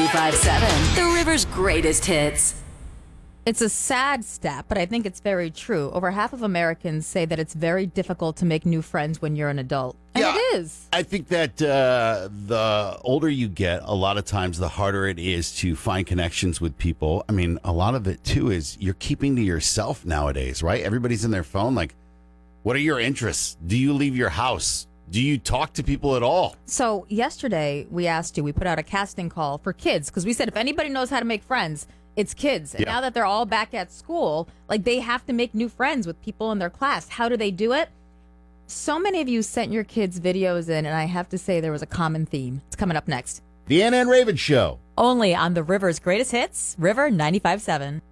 95.7, The River's greatest hits. It's a sad stat, but I think it's very true. Over half of Americans say that it's very difficult to make new friends when you're an adult. And Yeah, it is. I think that the older you get, a lot of times the harder it is to find connections with people. I mean, a lot of it, too, is you're keeping to yourself nowadays, right? Everybody's in their phone. Like, what are your interests? Do you leave your house? Do you talk to people at all? So yesterday we asked you, we put out a casting call for kids because we said if anybody knows how to make friends, it's kids. And now that they're all back at school, like they have to make new friends with people in their class. How do they do it? So many of you sent your kids videos in, and I have to say there was a common theme. It's coming up next. The Ann and Raven Show. Only on the River's greatest hits, River 95.7.